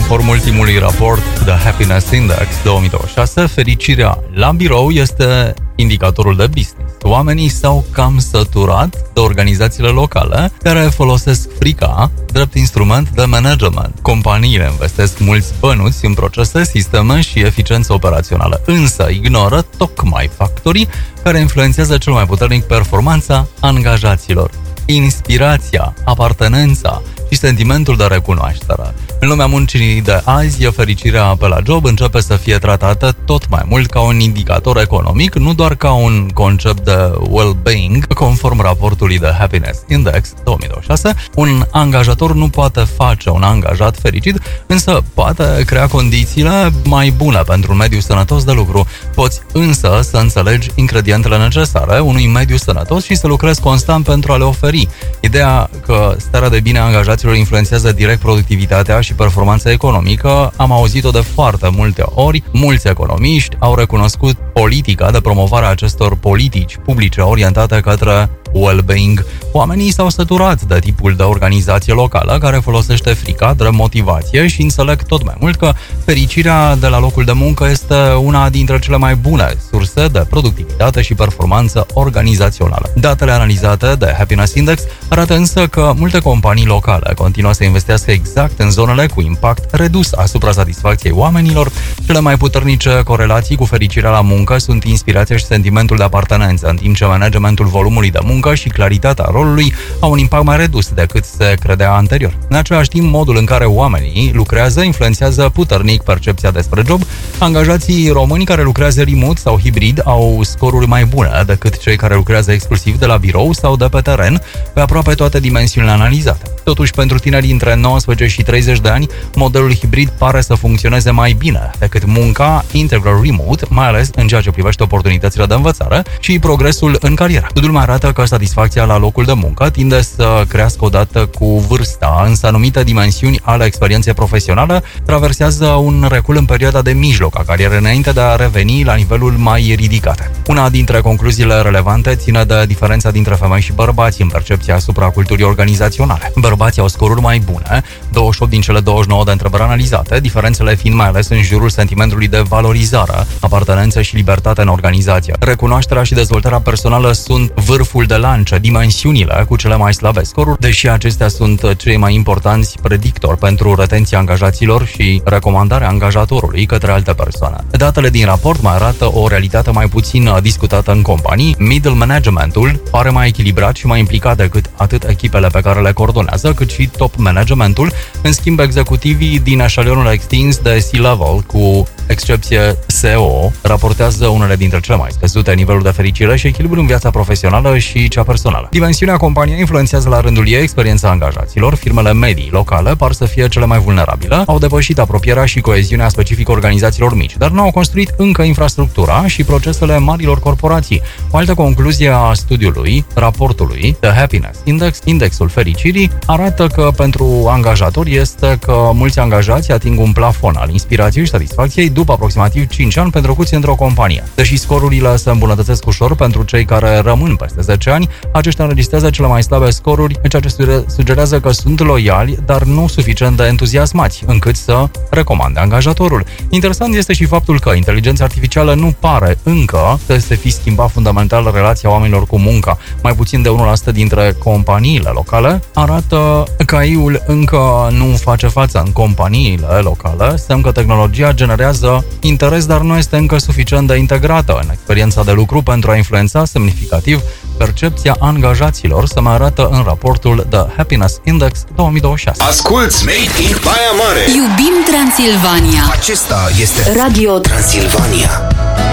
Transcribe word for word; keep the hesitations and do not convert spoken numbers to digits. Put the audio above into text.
Conform ultimului raport The Happiness Index două mii douăzeci și șase, fericirea la birou este indicatorul de business. Oamenii s-au cam săturat de organizațiile locale care folosesc frica drept instrument de management. Companiile investesc mulți bănuți în procese, sisteme și eficiență operațională, însă ignoră tocmai factorii care influențează cel mai puternic performanța angajaților: inspirația, apartenența și sentimentul de recunoaștere. În lumea muncii de azi, fericirea pe la job începe să fie tratată tot mai mult ca un indicator economic, nu doar ca un concept de well-being. Conform raportului de Happiness Index două mii douăzeci și șase, un angajator nu poate face un angajat fericit, însă poate crea condițiile mai bune pentru un mediu sănătos de lucru. Poți însă să înțelegi ingredientele necesare unui mediu sănătos și să lucrezi constant pentru a le oferi. Ideea că starea de bine a angajaților influențează direct productivitatea și performanța economică am auzit-o de foarte multe ori. Mulți economiști au recunoscut politica de promovare a acestor politici publice orientate către well-being. Oamenii s-au săturat de tipul de organizație locală care folosește frica drept motivație și înțeleg tot mai mult că fericirea de la locul de muncă este una dintre cele mai bune surse de productivitate și performanță organizațională. Datele analizate de Happiness Index arată însă că multe companii locale continuă să investească exact în zonele cu impact redus asupra satisfacției oamenilor. Cele mai puternice corelații cu fericirea la muncă sunt inspirația și sentimentul de apartenență, în timp ce managementul volumului de muncă și claritatea rolului au un impact mai redus decât se credea anterior. În același timp, modul în care oamenii lucrează influențează puternic percepția despre job. Angajații români care lucrează remote sau hibrid au scoruri mai bune decât cei care lucrează exclusiv de la birou sau de pe teren, pe aproape toate dimensiunile analizate. Totuși, pentru tinerii între nouăsprezece și treizeci de ani, modelul hibrid pare să funcționeze mai bine decât munca integral remote, mai ales în ceea ce privește oportunitățile de învățare și progresul în carieră. Studiul mai arată că satisfacția la locul de muncă tinde să crească odată cu vârsta, însă anumite dimensiuni ale experienței profesionale traversează un recul în perioada de mijloc a carierei înainte de a reveni la nivelul mai ridicat. Una dintre concluziile relevante ține de diferența dintre femei și bărbați în percepția asupra culturii organizaționale. Bărbații au scoruri mai bune, douăzeci și opt din cele douăzeci și nouă de întrebări analizate, diferențele fiind mai ales în jurul sentimentului de valorizare, apartenență și libertate în organizație. Recunoașterea și dezvoltarea personală sunt vârful de lance, dimensiunile cu cele mai slabe scoruri, deși acestea sunt cei mai importanți predictori pentru retenția angajaților și recomandarea angajatorului către alte persoane. Datele din raport mai arată o realitate mai puțin discutată în companii. Middle managementul pare mai echilibrat și mai implicat decât atât echipele pe care le coordonează, cât și top managementul. În schimb, executivii din eșalionul extins de C-level, cu excepție C E O, raportează unele dintre cele mai scăzute niveluri de fericire și echilibru în viața profesională și cea personală. Dimensiunea companiei influențează la rândul ei experiența angajaților. Firmele medii locale par să fie cele mai vulnerabile, au depășit apropierea și coeziunea specifică organizațiilor mici, dar nu au construit încă infrastructura și procesele marilor corporații. O altă concluzie a studiului, raportului The Happiness Index, indexul fericirii, arată că pentru angajatori este că mulți angajați ating un plafon al inspirației și satisfacției după aproximativ cinci ani petrecuți într-o companie. Deși scorurile se îmbunătățesc ușor pentru cei care rămân peste zece ani, aceștia înregistrează cele mai slabe scoruri, ceea ce sugerează că sunt loiali, dar nu suficient de entuziasmați încât să recomande angajatorul. Interesant este și faptul că inteligența artificială nu pare încă să se fi schimbat fundamental relația oamenilor cu munca. Mai puțin de unu la sută dintre companiile locale arată că A I-ul încă nu face față în companiile locale, semn că tehnologia generează interes, dar nu este încă suficient de integrată în experiența de lucru pentru a influența semnificativ percepția angajaților, se mai arată în raportul The Happiness Index două mii douăzeci și șase. Asculți Made in Baia Mare! Iubim Transilvania! Acesta este Radio Transilvania.